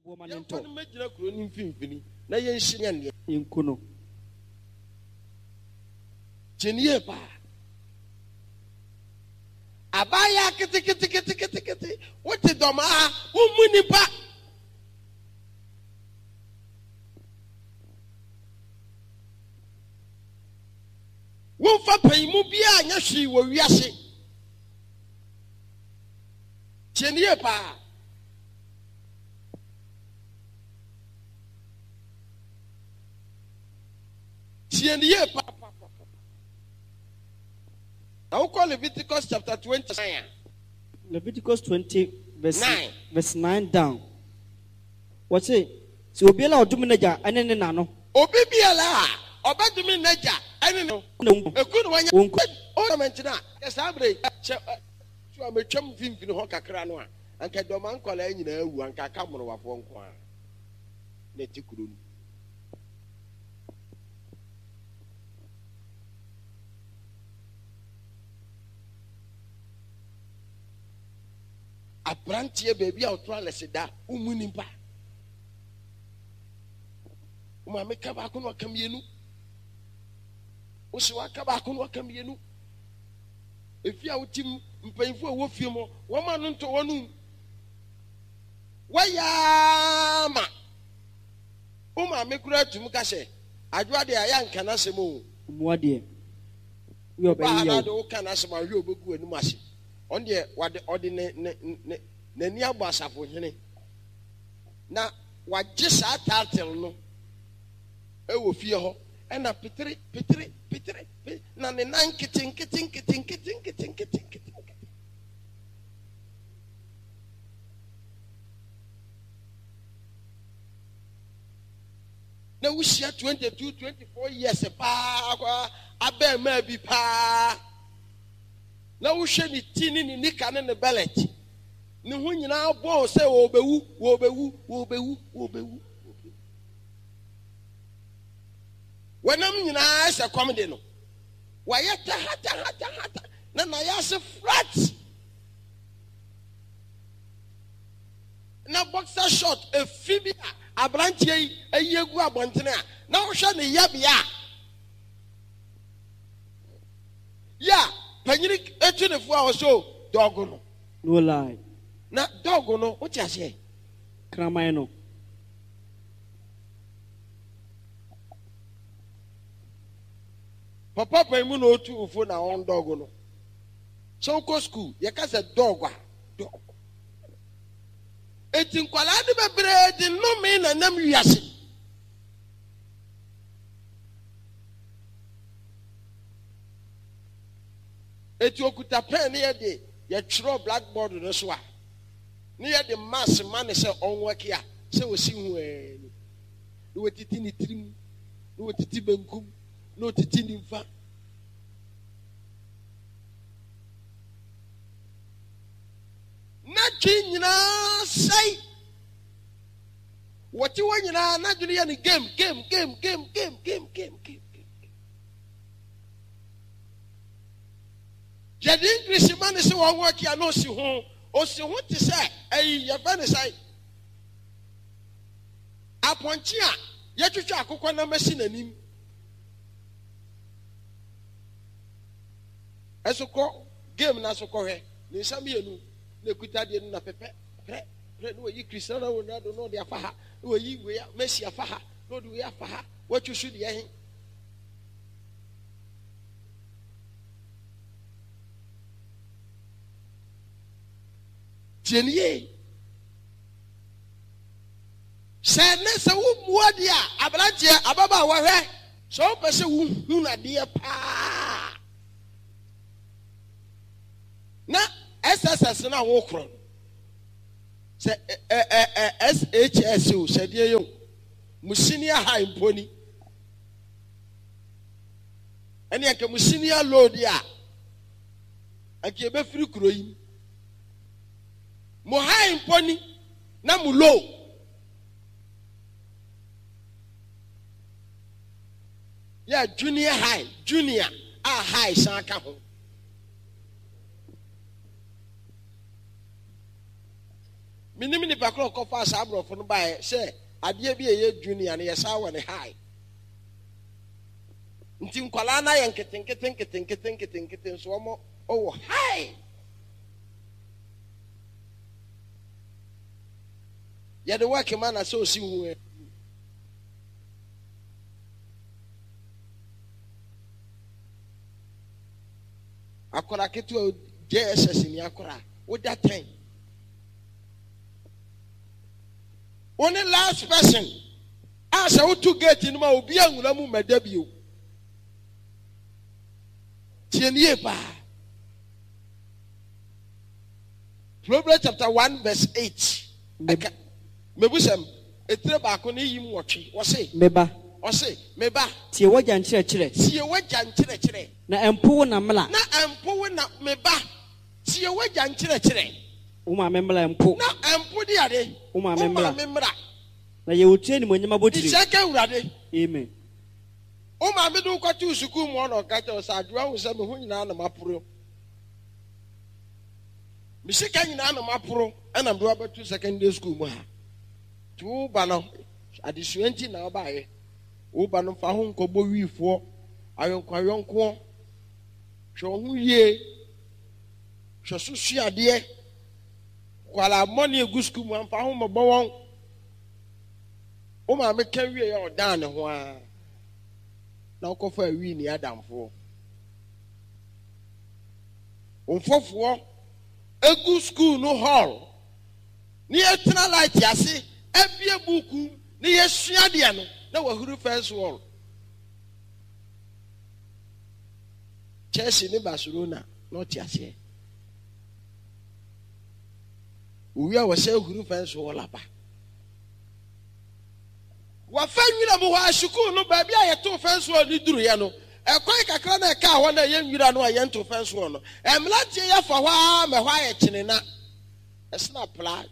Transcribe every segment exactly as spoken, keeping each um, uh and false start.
Yamfa no magina kuro ni mfimfini na yenhye ne inkuno chenie ba abaya kete kete kete kete kete wote doma umuni ba wonfa paimu bia anya hwi wo wiase chenie ba chenie ba. Now call Leviticus chapter twenty-nine. Leviticus twenty verse nine. Verse nine down. What's it? So obiela oduminaja ane ne nano. Obi biala obaduminaja ane no. Ekunu wanya o mentina. Yesabre che so ametwam fimfini ho kakra no a. Anka doma nkola anyina awu anka kamro wafo nko a. Na tikuru no. Abrantie baby a otro alesida umuni ba uma meka ba ko no kamienu osi waka ba ko no kamienu efia wotim mpanfo a wofie mo wo ma no nto wonu wayama uma mekura tum ka se adwa de aya nka na se mo mu ade we obayi ya do kana se ma hwe obegu anu ase on de wade ordine ne ne nani abo asafo hene na wagye sa title no e wo fie ho e na petre petre petre na ne nan kitin kitin kitin kitin kitin kitin kitin na wushia twenty-two twenty-four years pa kwa abe ma bi pa na wuhwe ni tini ni nika ne ne bellet ni hu nyina bo se wo bewu wo bewu wo bewu wo bewu wanam nyina se komde no wayeta hata hata hata na na ya se flat na boxer short e fibia abrantie ayegu abontene a na wohwe ne yabia ya panyiri etunefo a so dogo no no lie na dogo no o ti ase kraman no papa paimu no otu ufo na on dogo no so ko school ye ka se dogo a dogo etin kwala de bebre de no me na nam wiase eti okuta pen ne de ye tro blackboard no so a ne ye de mass man se onwaki a se osi hu eh no wetiti ni trim no wetiti benkum no wetiti ni mfa na chinyina sai wati wanyina na juni ya ni game game game game game game game game jadi English man se won work ya no si ho o si ho ti se ayi ya fa ne sai aponchi a ya twetwa akokọ na machine anim esoko game na soko hwe ni sam yenu na kuta de na pepe pre pre no yi Cristiano Ronaldo no de afa ha no yi we ya Messi afa ha no de we afa ha watwusu de hen tienie se ne se wo muadia abrantie ababa wo hwe so pese wo hu na de pa na S S S na wo kro se S H S o se de yo musinia high mponi ene anke musinia load ya anke be free kro yi mo high mponi na mu low ya junior high junior a high san ka ho Minim ni pakro kofa sa abrofo no bae se ade bi eye junior na yesa wɔ ne high. Nti nkwala na yɛ nketenkete nketenkete nketenkete so ɔmo ɔwɔ high. Yɛ de work man na so si hu. Akora ketu J S S ni akora wo that time. Only last person as I would to get in my obi angunamu medebio. Tienieba. Proverbs chapter one verse eight. Mebusem etreba akoni yim wotwe. Wo say meba. Wo say meba. Tie wagya nkyere kyere. Tie wagya nkyere kyere. Na empo na mla. Na empo na meba. Tie wagya nkyere kyere. Uma memla empo. Na empo di ade. Uma memla. Uma memla. Na ye wotie ni monyama botiri. Iseke urade. Amen. Uma me do kwatu suku mu ono ka che sa adua wo se me ho nyina na maporo. Mi sika nyina na maporo na mdo abatu secondary school mu ha. Tu ba no adesua nti na obaye. Wo ba no fa ho nkobɔ wifo ayonko ayonko. Hwe ho yie. Hwe susu ade. Kwala money egu school mu amfa ho mobɔ won. Uma me ka wie ya odan ne ho a. Na okofa wi ni adamfo. Onfofo egu school no hall. Ni etina light yase, ebie buku, ni yesua de no, na wahuru first wall. Chelsea ni Barcelona, not yase. Uwi a wase huru first wall aba. Wa fanwira mo wa shuku no ba bia ye to fenso ni duru ye no e kwai kakra na ka ho na ye nwira no ye to fenso no e mlatie ye fa hwa me hwa ye kyene na e sna pla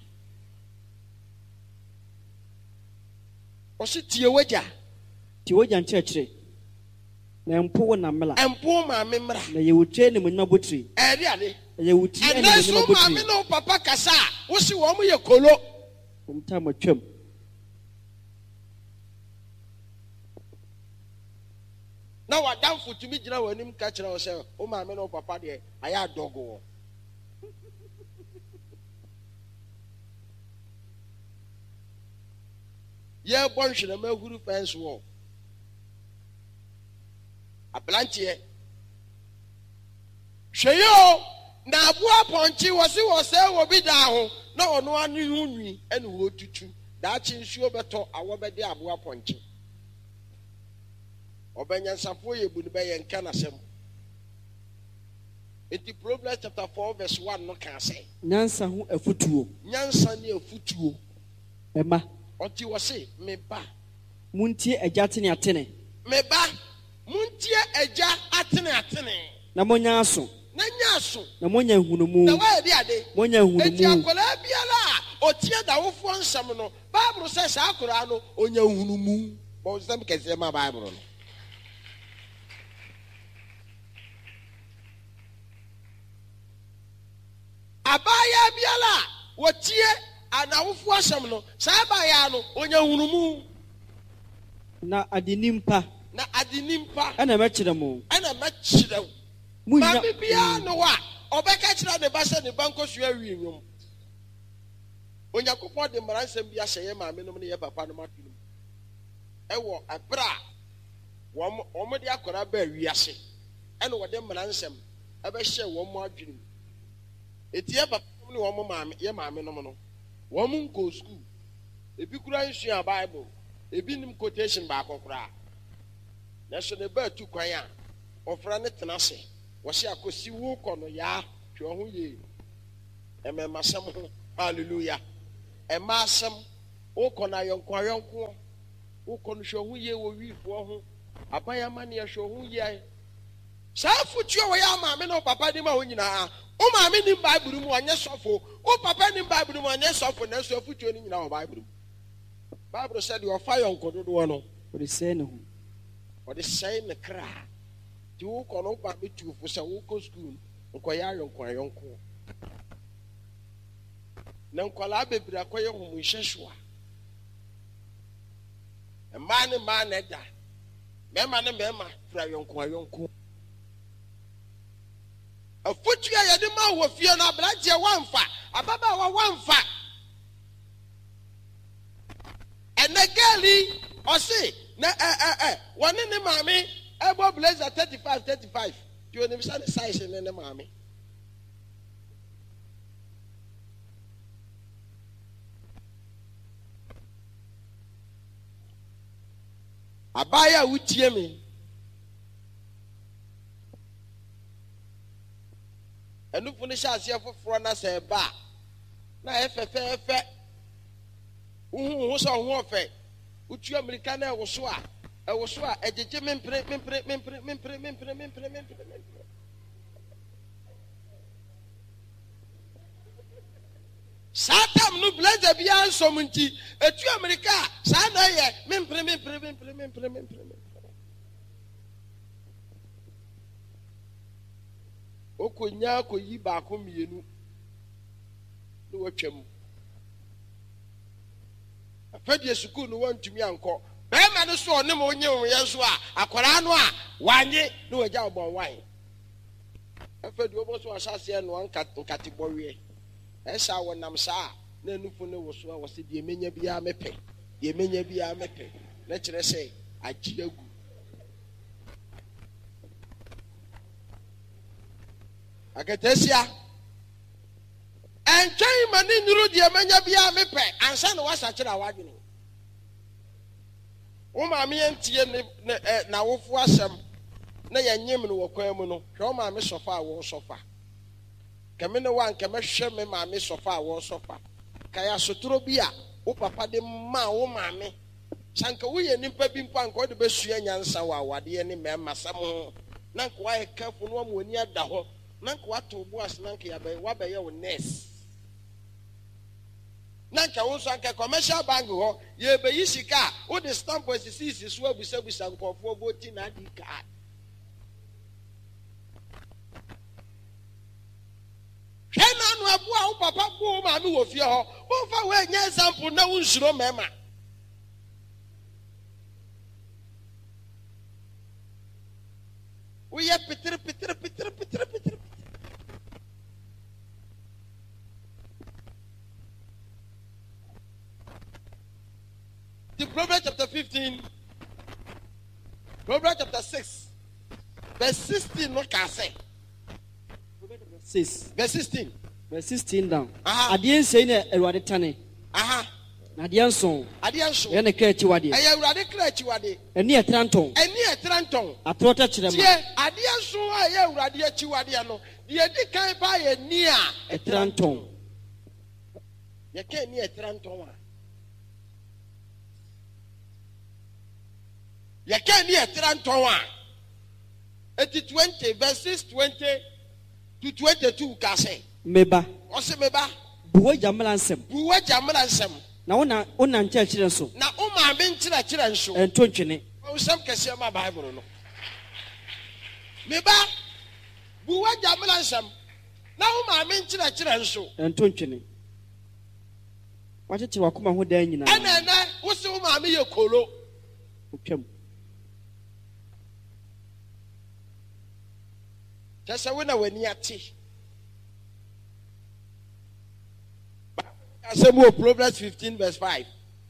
o si tie wagya tie wagya nkyere kyere na empo na mla empo ma me mra na ye wotie ni monyama botiri e ri ade ye wotie ni monyama botiri ma me no papa kasa wo si wo mo ye kolo umta matwam. Na wa damfo tumi gina wanim ka kira wo se o ma me no papa de aya dogo. Ye bonhwe na mahuru fence wo. Ablantie. Hweyo na aboa ponchi wo se wo se wo bi da ho na ono anu hunwi ene wo tutu. Da chi nsuo beto awo be de aboa ponchi. Obenyansafo ye bu ne be ye nka na sem. Eti Proverbs chapter four verse one no kan say. Nyansa ho afutuo. Nyansa ne afutuo. Ema. Oti wo se me ba. Muntie agya tene atene. Me ba. Muntie agya atene atene. Na monya aso. Na nya aso. Na monya hunumu. Na wa di ade. Monya hunumu. Eti akola biala otie da wo fo nsam no. Bible say sa akora no onya hunumu. Bo nsam kese ma Bible no. Abaya biala wotie anawofo asem no sa abaya no onya hunumu na adinimpa na adinimpa ana mekire mo ana mekire munya ma bibia no wa obeka kire ne ba se ne banko so awi nwom onya kopɔ de maransem bia hyeye ma me no ne ye papa no matunum ewo abra wo wo de akora ba wiase ene wo de maransem ebe hye wo mo adwenem etie papa no wo mo maame ye maame no no wo mo nko school ebi kura nsua Bible ebi nim quotation ba akokora na so ne ba tu kwan a ofra ne tenase wo se akosi wo kɔ no ya hwe ho ye emema sam ho hallelujah ema asam wo kɔ na yonko ayonko wo kɔ no hwe ho ye wo wifo ho abayama ne hwe ho ye sa futuo wo ya maame no papa di ma ho nyina o maame ni Bible mu anya sofo o papa ni Bible mu anya sofo na so futuo ni nyina wo Bible. Bible said you are fire on kododo no o de say no o de say ne kra ti wo kɔ no ba betu fo se wo kɔ school nko ya yonko ayonko na nkwalaa bebree akɔyɛ homonhyɛhwɛ a mmaa ne mmaa na ɛda mmarima ne mmarima fira yɔnko ayɔnko afotu a yɛde ma wɔ fie no aberanteɛ wamfa ababaawa wamfa ɛnɛ gɛɛli ɔse na ɛ ɛ ɛ wɔne ne maame ɛbɔ blazer thirty five thirty five deɛ onim sɛ ne size ne ne maame abaya wutie me ɛnufu ne hyɛ aseɛ foforɔ na sɛ ɛba na ɛyɛ fɛfɛɛfɛ wohu ho sɛ ɔho ɔfɛ wotu amirika na ɛwo so a ɛwo so a ɛgyegye mempere mempere mempere mempere mempere mempere mempere mempere saa tam no blazer biara nsom nti etu amirika a saa na ɛyɛ mempere mempere mempere mempere mempere mempere okonya koyi baako mmienu na watwam afɛdeɛ sukuu no wantumi ankɔ bɛrima no so ɔne ma onye onye so a akwaraa no a wanye na wagya ɔbɔn wan afɛdeɛ ɔbɔ so ahyɛ aseɛ no nkate bɔweɛ ɛhyɛ a wɔnam saa na anufo no wɔ so a wɔsɛ deɛ menya biara mepɛ deɛ menya biara mepɛ na kyerɛ sɛ agye agu akatasia ɛntwɛn ma ne nnuru deɛ menya biara mepɛ ansa na wasakyerɛ a wadwene wo maame yɛntie ne na wofo asɛm na yɛnyem no wɔ kwan mu no hwɛ wo maame sɔfa a wɔn sɔfa kɛme ne wa nkɛmɛhwɛ me maame sɔfa a wɔn sɔfa kaya sotoro bi a wo papa de ma wo maame sanka woyɛ nipa bi mpa nka ɔde bɛsua nyansa wɔ awadeɛ ne mɛma sɛm ho na nka wayɛ kafo no wɔn ani ada hɔ na nka wato bo ase na nka yɛbɛyɛ wabɛyɛ wo nurse na nka wo nso anka commercial bank hɔ yɛbɛyi sika a wode stamp asisi isi so abusabusa nkɔfoɔ bɔti na adi card hwɛ na no aboa wo papa bo wo maame wɔ fie hɔ womfa wo anya example na wo nsuro mɛma woyɛ pitere pitere pitere pitere pitere the Proverbs chapter fifteen, Proverbs chapter six, verse sixteen. No can say. Six. Verse sixteen. Verse sixteen down. Aha. Adiɛ nsɛn na ɛwurade tane. Aha. Na adiɛ nson. Adiɛ nson. Yɛn ne kra akyiwadeɛ. Ɛyɛ ɛwurade kra akyiwadeɛ. Ɛni ɛtena ntɔn. Ɛni ɛtena ntɔn. Atorɔ tɛ kyerɛ ma. Tie adiɛ nson a ɛyɛ ɛwurade akyiwadeɛ no deɛ di kan ba yɛ ni a ɛtena ntɔn. Yɛ kɛ ni ɛtena ntɔn a. Yɛ kɛ ni ɛtena ntɔn a. Eti twenty verses twenty to twenty-two ka sɛ. Meba. Ɔsɛ meba. Buwa jamala nsɛm. Buwa jamala nsɛm. Na wona wona nkyerɛkyerɛ nso. Na wo maame nkyerɛkyerɛ nso. Ɛnto ntwene. Ɔsɛm kɛseɛ ma Bible no. Meba buwa jamala nsɛm. Na wo maame nkyerɛkyerɛ nso. Ɛnto ntwene. Wakyekye wakoma ho dan nyinaa. Ɛna ɛnɛ wo se wo maame yɛ kolo. Otwam. Kyɛ wo na w'ani ate. Asɛm Proverbs fifteen verse five.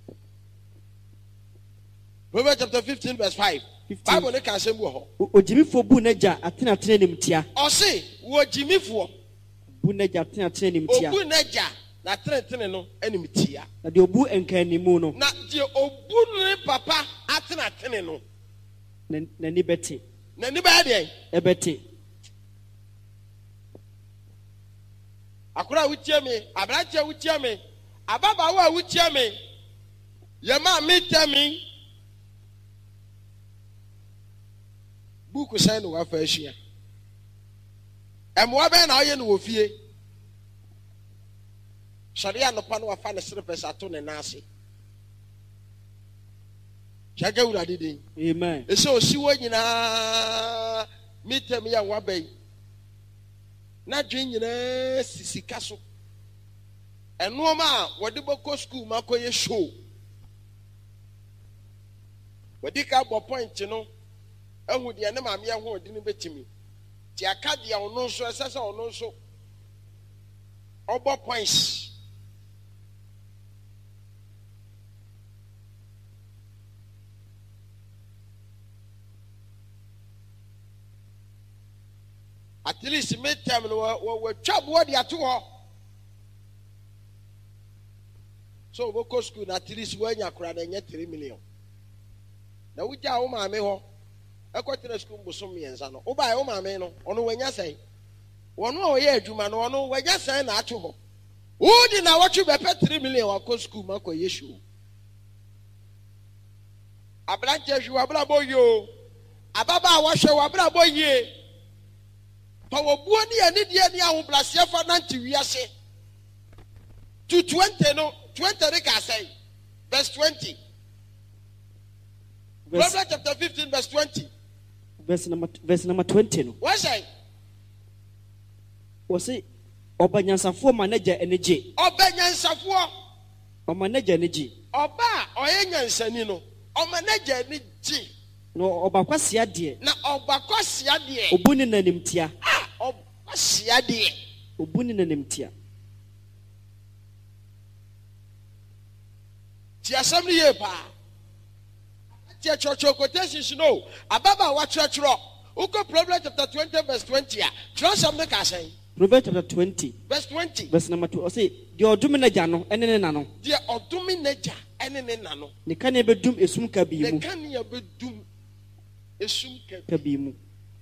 Proverbs chapter fifteen verse five. Bible ne ka asɛm wɔ hɔ. Ogyimifo bu n'agya atena atena nim tia. Ɔse wɔ gyimifoɔ. Bu n'agya atena atena nim tia. Obu n'agya na tenetene no anim tia. Na deɛ obu nkanimu no. Na deɛ obu ne papa atena tene no. N'ani bɛte. N'ani bɛyɛ deɛ? Ɛbɛte. Akora wutie me, abrache wutie me, ababaawa wutie me. Yema me tell me. Buku sɛ no wafa ahyia. Ɛmoa bɛn na ɔyɛ no wɔ fie. Sɔre anopa no wafa ne serepɛs ato ne nase. Hyɛga wurade din. Amen. Ɛsɛ osiwo nyinaa me tell me ya waba yi. Na dwen nyinaa sisika so. And no ma, what the book school, Marco, you show. But the cabo point, you know, and with the enema, me, who didn't bet me. Tiacadia or no so, as or no so. Obo points. At least midterm, we chop what you are to. So, we go school at least when you are crying three million. Now, we tell my me, I got to the school with some years. Oh, by oh, my man, on when you say, one more year, you man, one when you say, not to her. Who did not watch you by three million or go school, Marco issue? A branch you are bravo you. A baba wash you are bravo ye. Power Buoni and India who bless you for ninety years. To twenty, no, twenty, I say, verse twenty. Proverbs chapter fifteen, verse twenty. Verse number, verse number twenty. No. What's I? Was it Obanyansafo manager energy? Obanyansafo. O manager energy. Oba, Oyanyansani no. O manager energy. No, Obakwasia dear. Na Obakwasia dear. Obuni na nimtia. Ah, Obakwasia dear. Obuni na nimtia. Tia samni ye pa. Tia church quotations no. Ababa wa church ro. Uko Proverbs chapter twenty verse twenty. Trust something ka say. Proverbs chapter twenty. Verse twenty. Verse number two. O say, "The oduminaja no, ene ne nano." The oduminaja ene ne nano. Ne kan e bedum esum kabi mu. Ne kan e bedum esum kabi mu.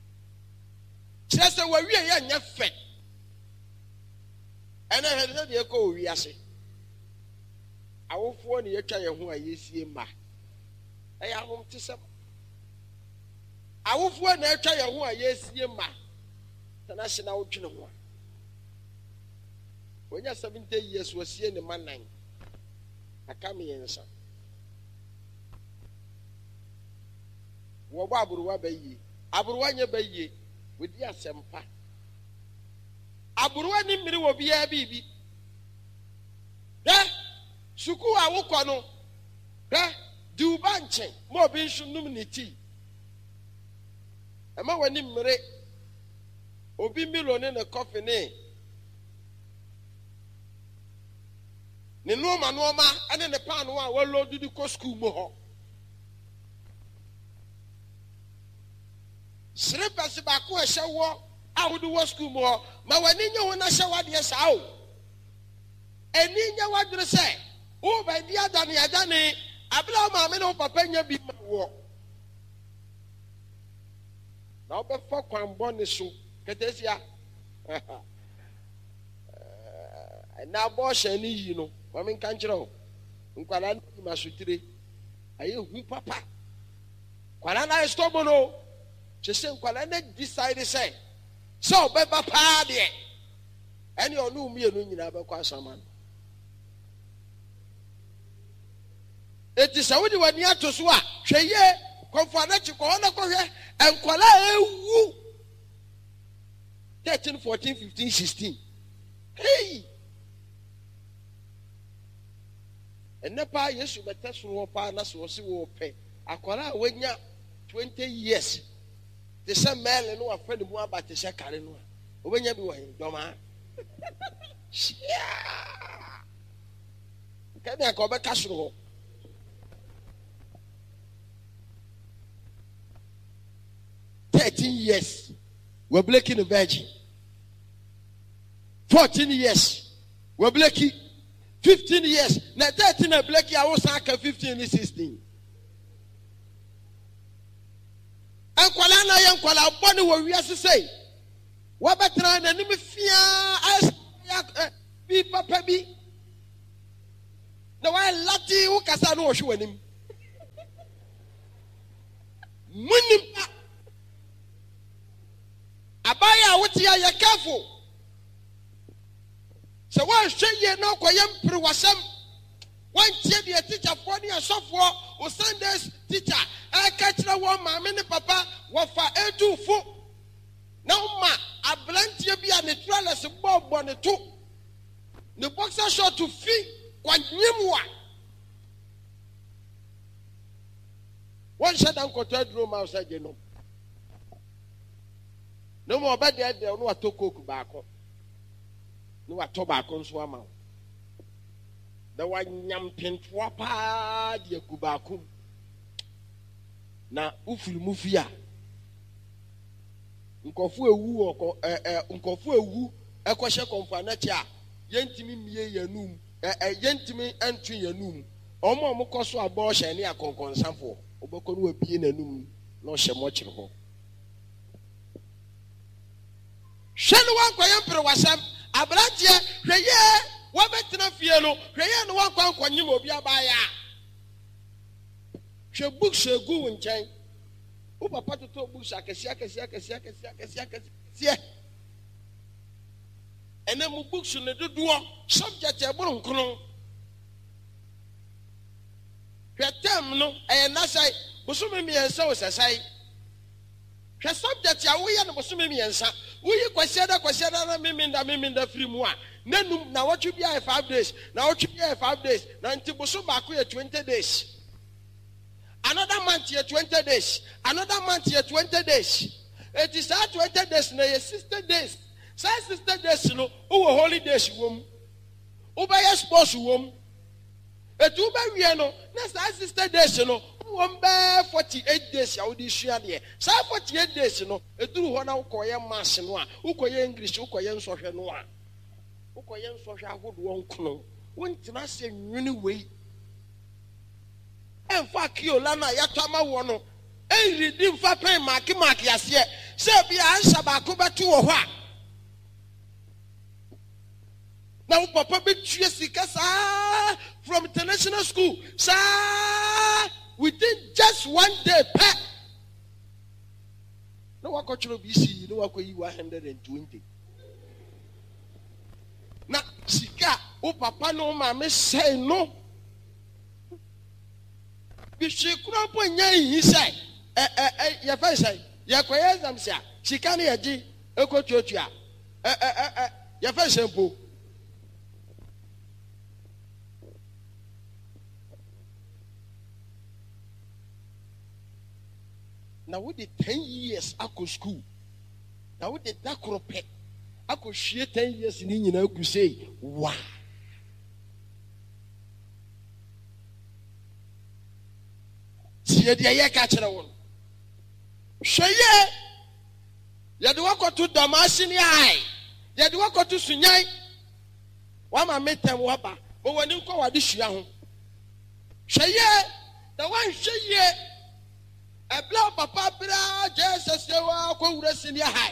Chese wa wie ye nya fe. Ene he de de ko wi ase. Awofo ne yetwa ye ho ayesie ma. E ya hom tisem. Awofo na yetwa ye ho ayesie ma. Tanase na wodwene ho. When you're seventy years, was seeing the man nine. I come in, sir. Wababuru Baye, Aburuanya Baye, with your sempa. Aburuani Miri will be a baby. There, Suku Awukano, there, do banche, more bench numinity. Am I when him Mire? Obi million in a coffin, eh? Ne noma noma ane ne pa no a wo load di ko school mo ho srepase ba ko ehye wo a wo di wo school mo ho ma wani nye wo na hye wa de sa o eni nye wa dure se wo ba di adane adane abla ma me no papa nya bi ma wo na obe fa kwan bo ne so ketesia na bo hye ni yi no Mami kanchiro, nkwala ni masutire, aye hu papa. Kwala na estobo no, chese nkwala na decide say, so beba pa de. Any onu mi enu nyina be kwa saman. Eti sa wodi wani ato so a, hweye, konfa na chiko na ko hwe, enkwala ewu. thirteen, fourteen, fifteen, sixteen. Hey! And nepa yesu beta so pa na so se wo pe akwara wanya twenty years the same mele no afani mu abate se kare no obenya bi wo he doma kani akobe kasro ho thirteen years we're breaking the virgin fourteen years we're breaking fifteen years. Na thirteen na black ya was aka fifteen and sixteen. And kwala na yan kwala boni wo wiase say. Wa betra na nim fia as bi papa bi. Na wa lati wo kasa no wo hwe wanim. Munim pa. Abaya wo tia ya careful. So one say ye no koyem priwasem one tie the teacher for the software or Sundays teacher I catch na one mama ne papa wa fa edu fu na ma ablantie bia ne trellis bob bonne to ne boxer short to fi kwanyemwa one shot and quarter room outside you know no more bad there there no to cook back no tobacco nso ama da wanyam pentwa pa de kubaku na ufuru mufia nkofu ewu oko eh eh nkofu ewu ekohye konfanachi a yentimi mie yanum eh eh yentimi entu yanum omo omo koso abo hye ne akonkonsanfo oboko no abie nanum na ohye mo kire ho hwenu wankwa mpere wasam abratie hweye wabetina fie no hweye no wankwa nkonyim obi abaya hwe books egu nchen o papa toto books akesi akesi akesi akesi akesi akesi ene mu books ne dodo subject e boro nkron hwe term no e na sai bosome miensa o sasai hwe subject ya wo ye no bosome miensa wo yi kwasiada kwasiada na miminda miminda free mu a nanum na watchu bia five days na watchu bia five days na nti boso ba ko ye twenty days another month ye twenty days another month ye twenty days it is that twenty days na ye sixty days say sixty days no wo holidays wom wo ba ye sports wom etu ba wie no na say sixty days no wom ba forty-eight days ya wo di sua de say forty-eight days no eduru ho na wo koye mass no a wo koye english wo koye nsohwe no a wo koye nsohwe ahodo nkono wontina se nwini wei enfa kiola na yatama wo no enridi mfa pen mark mark yase se bia ansa ba ko betu wo ho a na wo papa betue sika sa from international school sa within just one day pa no wakochiro bc no wakoyi one hundred twenty na sika wo papa no ma me say no bishwe kura po nya yi say eh eh ya fa say ya koye exam sia sika na yaji ekotuotua eh eh eh ya fa say po na we did ten years ako school na we did that krope ako hwie ten years ni nyina ku say wa tie de ye ka kire won hweye ye de wakoto damasi ni ai ye de wakoto sunyan wa ma metem wa ba bo woni nko wa de hwia ho hweye da wan hweye ebla papa bra Jesus yewa ko wura sini hai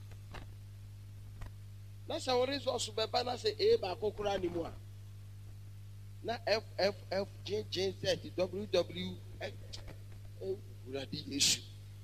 na sa wori so so beba na se e ba kokura ni mu a na f f f j j z w w e wura di yesu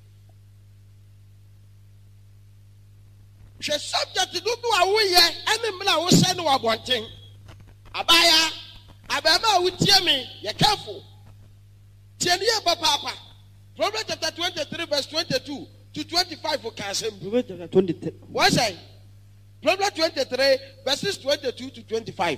she subject do do awoye ene mla wo se no abonten abaya abama wutie me ye careful tie ne ba papa Proverbs chapter twenty-three verse twenty-two to twenty-five for Kasem. Proverbs chapter twenty-three. What's that? Proverbs twenty-three verses twenty-two to twenty-five.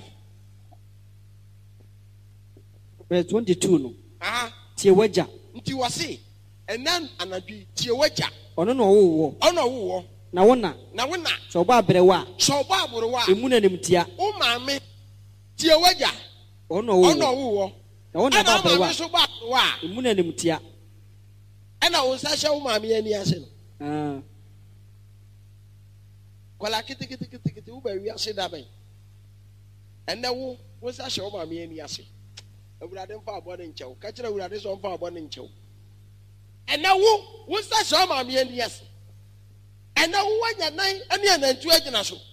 Verse twenty-two no. Ah. Tie waja. Nti wase. Enan anadwi tie waja. Ono no wo. Ono wo. Na wona. Na wona. So ba brewa. So ba brewa. Emu na nemtia. O maame tie waja. Ono wo. Ono wo. Na wona ba brewa. So ba brewa. Emu na nemtia. Ena wonsa hye wo maame ani ase no. Ah. Kwala kiti kiti kiti kiti wo ba wi ase da ben. Ena wo wonsa hye wo maame ani ase. Awurade mfa abo ne nchew. Ka kire awurade so mfa abo ne nchew. Ena wo wonsa hye wo maame ani ase. Ena wo wanya nan ane anantu agina so.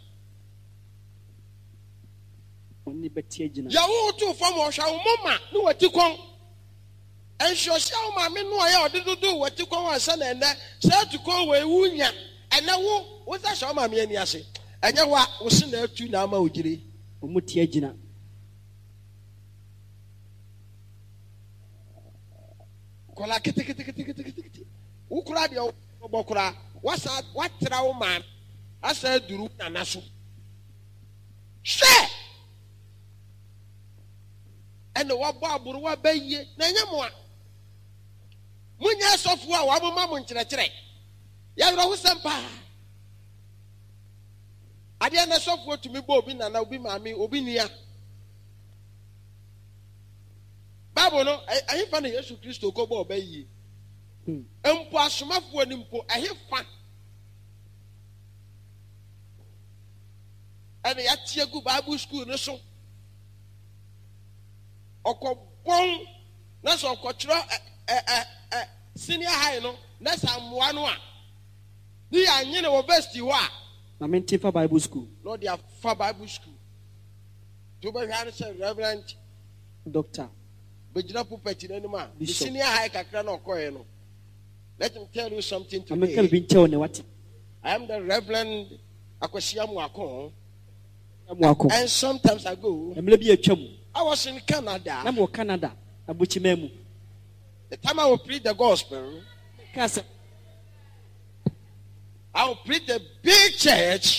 Oni beti agina. Ya wo to fam wo hwa wo mama ne wati kon. And she was how my men know I did do what you call one son and that said to call away Wunya. And now, what's that? Show my men, yes. And you was in there two now, Mojiri, Mutiagina. Colakiti, who cried your Bokra? What's that? What trow man? I said, Duru Nanasu. Say, and the wababuru wabaye nanyamwa munya sofo a waboma mo nkyerɛkyerɛ ya yɛrɛ ho sɛmpa adeɛ na sofo tumi bɔ obi nana obi maame obi nia Bible no ayi fa na Yesu Kristo ko bɔ ɔbɛyi mpo asomafo ni mpo ahi fa ɛna yatie gu Bible school no so ɔkɔbɔn na so ɔkɔkyerɛ ɛ ɛ ɛ senior high no na sammoa no a ni anye na university hɔ a na mente fa Bible school no dia fa Bible school to be hware sɛ reverend doctor begyina pulpit no anim a the senior high kakra na ɔkɔɛ no. Let me tell you something today. I am the Reverend Akwasiam Wako. And sometimes ago, I was in Canada. Canada. The time I will preach the gospel, I will preach the big church.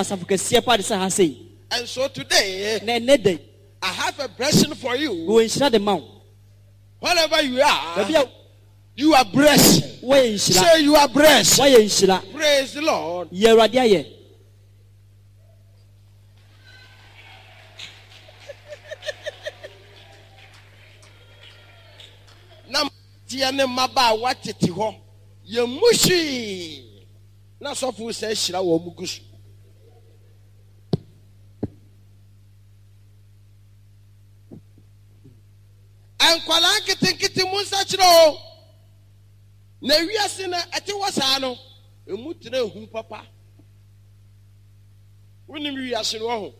And so today, I have a blessing for you. Wherever you are, you are blessed. Say you are blessed. Praise the Lord. Nam tiane maba watete ho. Ye mushi. Na sofu se hira wo mugusu. Ankwala kitinkiti munsa chiro. Na wiase na ate wasa no emu tena hu papa woni wiase no ho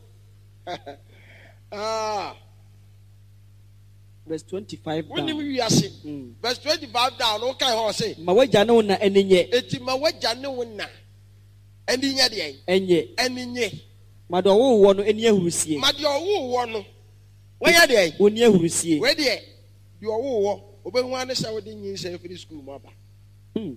ah verse twenty-five woni wiase verse twenty-five down no kai ho say ma wagya ne na enye eti ma wagya ne wona enye de enye enye ma do wo wo no eni ahurusie ma de wo wo no wanya de oni ahurusie we de de wo wo obehu ane sɛ wo de nyin sɛ free school ma ba Hmm.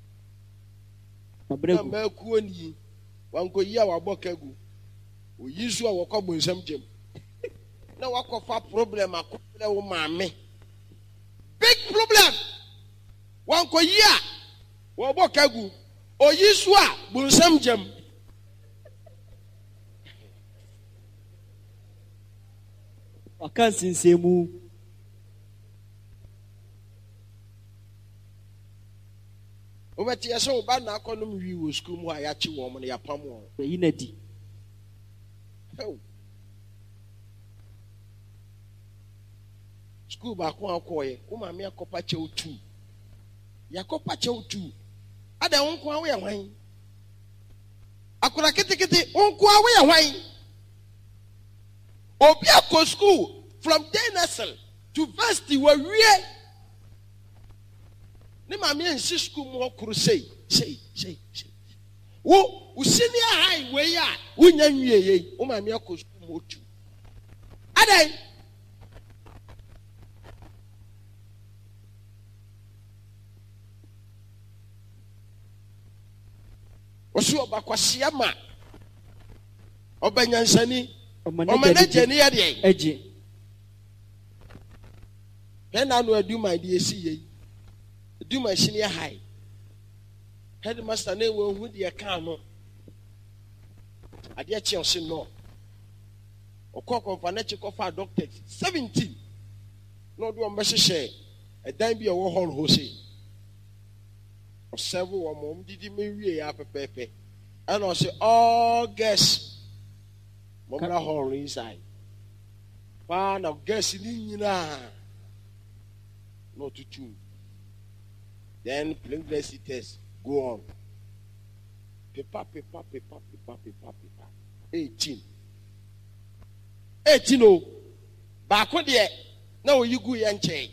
Ma kuo ni wanko yi a wabɔ kagu oyi so a wɔkɔ bonsam gyem na wakɔfa problem akɔfrɛ wo maame big problem wanko yi a wɔbɔ kagu oyi so a bonsam gyem waka sinsemu Obeti ya so ba na akonom wi wo school mu a ya chi wo mo na ya pam wo. Yi na di. School ba ko akoye, wo ma me akopa chew two. Ya kopa chew two. Ada wonko awe ya hwan. Akora ketekete wonko awe ya hwan. Obi akọ school from day nursery to varsity we wie. Ne ma me nsi school mo kuru sei sei sei sei wo wo senior high we ya wo nya nwie ye wo ma me akọ school mo tu adai osu obakwase ama obanyansani omanage ni ya de eje pena no adu my de esi ye do my senior high. Headmaster ne wo hu de ka no. Ade a che no. Okoko fa na che ko fa doctor seventeen. No do am behye e dan bi e wo hall ho se. O seven wo mom didi me wie ya pepepe. And I say all guests mom na hall inside. Pa na guests ni nyina. No to two. Then pregnancy test go on. Paper, paper, paper, paper, paper, paper. Eighteen. Eighteen oh. Bako de na oyi gu ya nche.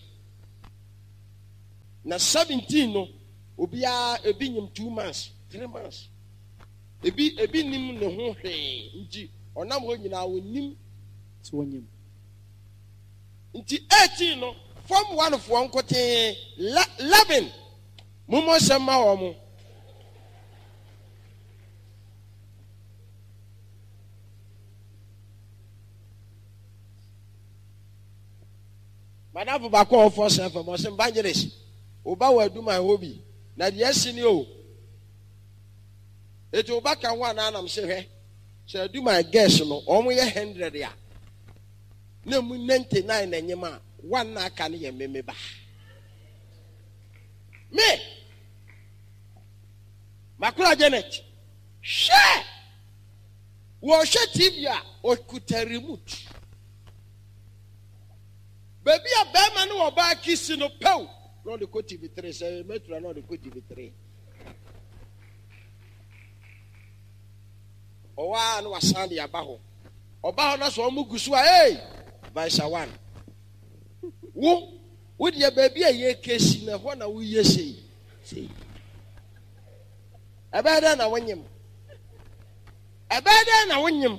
Na seventeen no. Obia ebi nyim two months, three months. Ebi ebi nim ne ho hwe. Nti onam ho nyina wonim so wonyim. Nti eighteen no form one of one kote eleven. Mumo sema omo. madam ba ko for self mo se evangelist oba wa du my hobby na de asini o eto oba kan wa na anam se hwe se do my guess no omo ye one hundred ya na mu ninety-nine na nyema one na aka ne ye meme ba me Makura Janet share wo hwe T V a o kuta remote baby a be ma no oba kisi no pew no de ko T V three say metro no de ko T V three owa no wasande abaho oba ho na so omugusu a hey Vaisa one wo wo de baby a ye kesi na ho na wo ye sei sei abada na wonyem abada na wonyem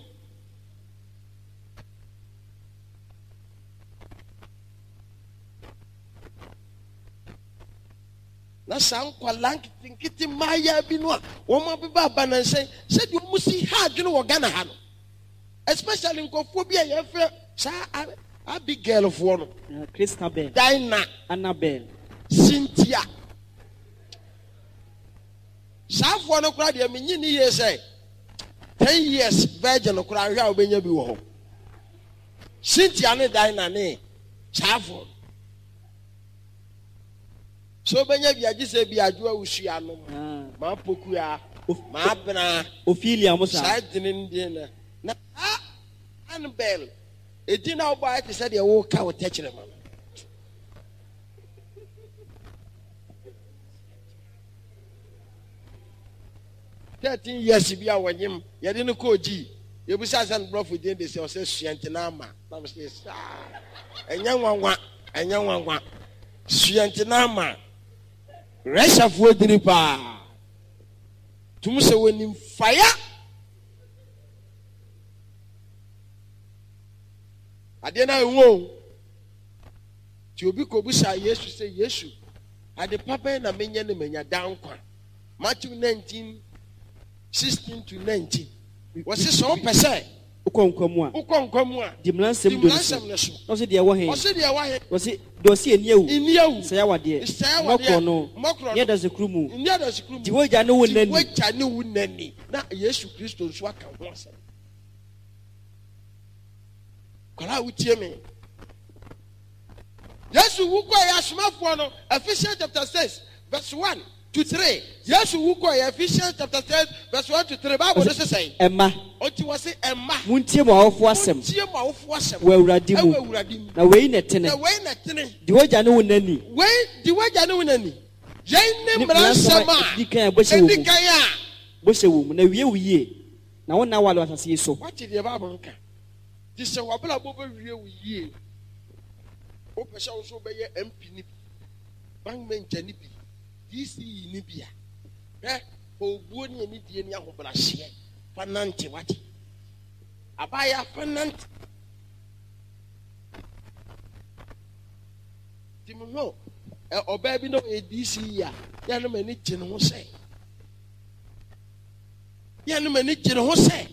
na san kwala nkiti maya bi no a wo ma be ba bananse se de mu si ha adwene wo Ghana ha no especially nkofo bi a ye fe sa Abigail fo no Christabel Dinah Annabel Cynthia Safo no kura de menyi ni ye say ten years virgin no kura hwa obenya bi wo ho Cynthia ne Dinah ne Safo so benya bi agi se bi adwo awusua no ma poku a ma bena Ophelia Musa side din din na na Annabel edina obo a te se de wo ka wo techere ma thirteen years bi a wonyem ye de no ko ji ye bu sa san brofo din de se o se suente na ama na me se sa enya nwanwa enya nwanwa suente na ama Resha fo diri pa tum se woni fire ade na enwo ti obi ko bu sa Yesu se Yesu ade papa na menye ne menya dankwa Matthew nineteen sixteen to nineteen was it so percent ukonkwamu a ukonkwamu a dimlansem do so no se de wo he o se de wo he wo se do se eniawu eniawu se ya wade mokro no ye da se krumu ye da se krumu di woja ne wonani di woja ne wonani na Yesu Kristo nso aka ho asem kala utie me Yesu wuko ya smafo no Ephesians chapter six verse one to three. Yes, who call Ephesians chapter ten, verse one to three. Bible does say, Emma. Oti was say Emma. Muntie mo awfo asem. Muntie mo awfo asem. We awurade mu. Na we na tene. Na we na tene. Di woja ne wonani. We di woja ne wonani. Yen ne mransama. Di kan bo se wo. Di kan ya. Bo se wo na wiye wiye. Na wona wale asase so. What did the Bible nka? Di se wo bla bo be wiye wiye. O pese wo so be ye M P ni. Bang menja ni bi. D C ni bia eh obuo ni ani die ni ahobrahye fanante wati abaya fanante dimno eh oba bi no D C ya ya no mani gine ho se ya no mani gine ho se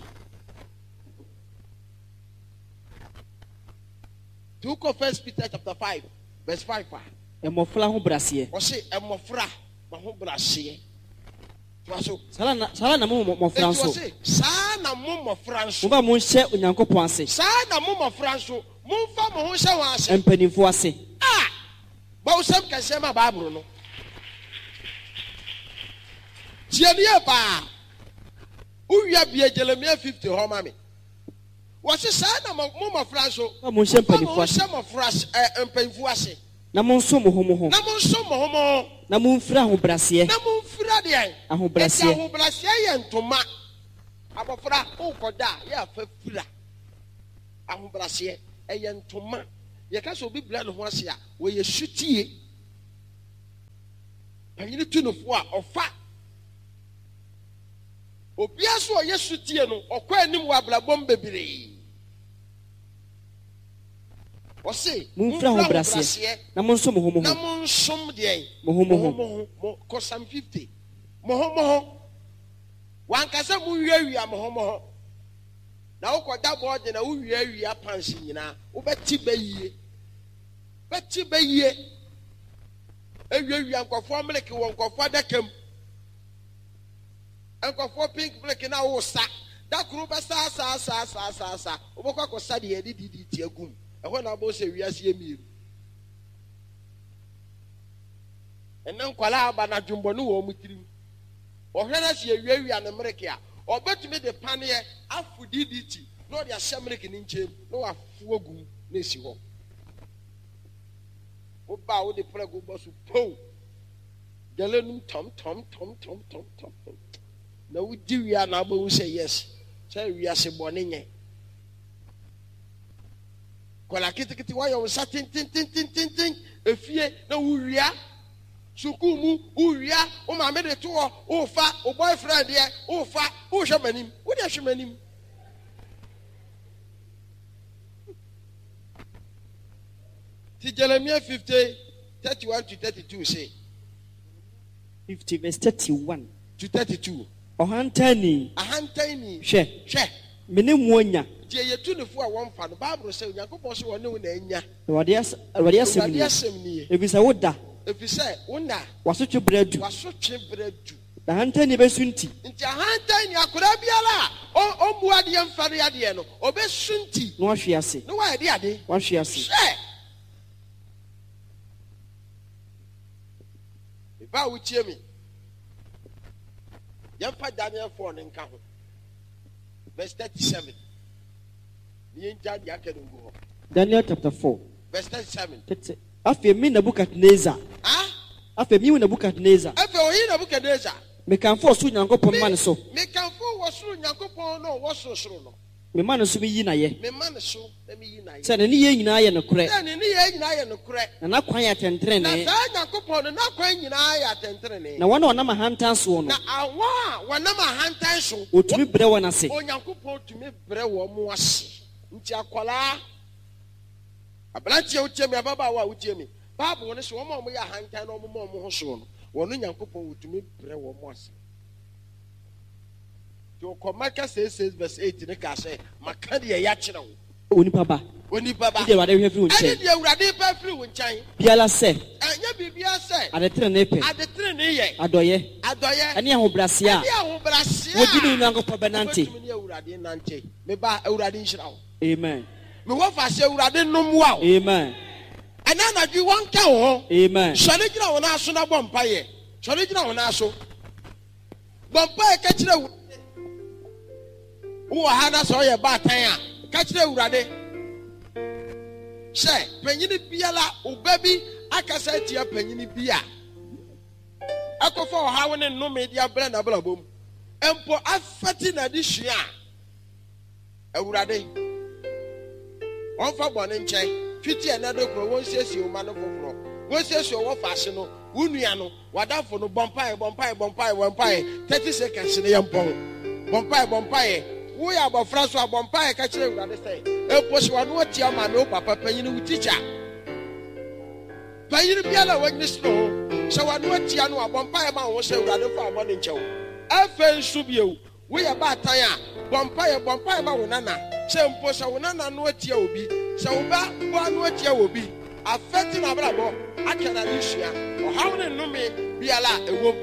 Book of First Peter chapter five verse five emofra ho brase o se emofra ma ho brase twaso sala na sala na mo mo franso sa na mo mo franso mo ba mo hye onyankopon ase sa na mo mo franso mo fa mo ho hye wan ase empanimfo ase ah ba o sam ka se ma bible no tiania ba uwia bia Jeremiah fifty ho ma me wo se sa na mo mo franso ba mo hye empanimfo ase mo franso empanimfo ase na mo nso mo ho mo ho na mo nso mo ho mo na mo mfira ho brase na mo mfira de aho brase aho brase ye ntoma abofra ukoda ye afafira aho brase ye ntoma ye ka so biblia no ho ase a we ye sutie panyini tunofo a ofa obia so ye sutie no okwa anim wa blabom bebere Ose mumfra ho brase na monso mo ho mo na monsom de mo ho mo ho mo ko Psalm fifty mo ho mo ho wan kasa mu wiawia mo ho mo ho na ukoda board na wiawia pants nyina ubeti bayie bɛti bɛyie ewiewia nkɔfoɔ miliki wɔ nkɔfoɔ adakam nkɔfoɔ pink miliki na wosa dakuru bɛsa sa sa sa sa sa wobɛkɔ akɔsa deɛ yɛde didi tie gum ɛhɔ na abɔ sɛ wiase yɛ mmienu ɛnɛ nkwalaa aba na dwumbɔ ne wɔ mu tirim ɔhwɛ na si ewiewia ne miliki a ɔbɛtumi de paneɛ afo didi ti na ɔde ahyɛ miliki ne nkyɛn na wafuo gum na esi hɔ woba wo de prego bɔ so po gele num tom tom tom tom tom tom na wo di wia na abɔ wo sɛ yes sɛ wia se bɔ ne nyɛ kola kitikiti wa yɔ sa tin tin tin tin tin tin efie na wo wia suku mu wo wia wo ma me de to wo fa wo boyfriend deɛ wo fa wo hwɛ manim wo de hwɛ manim ti Jeremiah fifty, thirty-one to thirty-two say. fifty verse thirty-one to thirty-two. Ohantani. Ahantani. She. She. Mene muonya. Je yetu ne fu a won fa no Bible say Onyankopon so won ne wo na anya. Wade as wade asem ni. Ebisa woda. Efise wona. Wasotwe bradu. Wasotwe bradu. Na hantani besunti. Nti ahantani akora biara o o mu ade mfare ade no obesunti. No ahwe ase. No wa ade ade. Wa ahwe ase. She. Ba wuchie mi yampa Daniel four ne nka ho verse thirty-seven ni nja di aka no go Daniel chapter four verse thirty-seven afi mi Nebukadnezar ah afi mi Nebukadnezar afi o yi Nebukadnezar me kan fo so Nyankopon man so me kan fo wo so Nyankopon no wo so so no me man so mi yi na ye me man so na mi yi na ye se ne ye nyina ye no kure se ne ye nyina ye no kure na na kwan ya tentere ne na sa Nyankopon no na kwan nyina ya tentere ne na wona ona ma hantan so no na awa wona ma hantan so otumi bre wona se Onyankopon tumi bre wo mu ase nti akwala abrantie utie me ababa wa utie me Bible ne so wo ma mo ya hantan no mo mo ho so no wono Nyankopon otumi bre wo mu ase to komaka six verse eight ne ka say maka de ya kire wo oni baba oni baba de wade hwe fi won ade de awurade pa fi won chan biala se anya bibia se ade tre ne pe ade tre ne ye adoye adoye ene ahobrase a ene ahobrase a wodi ni Nyankopon benante me awurade nante me ba awurade nhyira wo amen me wo fa se awurade nom wa wo amen ana na dwi won ka wo amen sɔre gyina wo na so na bɔ mpaye sɔre gyina wo na so bɔ mpaye ka kire wo wo ha na so ye baatan a ka kire awurade sɛ panyini biala obabi akasa tia panyini bia akɔfa ɔha wo ne nnome dia brɛ na bra bom empo afati na di hwea awurade ɔmfa bɔne nkyɛn fiti ena do kro won siesie o ma no foforo won siesie o wo faase no wunua no wadafo no bompai bompai bompai bompai thirty seconds ne yempon bompai bompai wo ya abofra so abompai ka kire urade sei empo se wano atia ma me o papa panyin wo teacher panyin biala wagni sno se wano atia no abompai ma wo se urade fa abone nchew afen su biew wo ya ba tan a bompai bompai ma wo nana se empo se wo nana no atia obi se wo ba bo anu atia obi afeti na brabo akana ni hia o hawo ne nnome biala ewo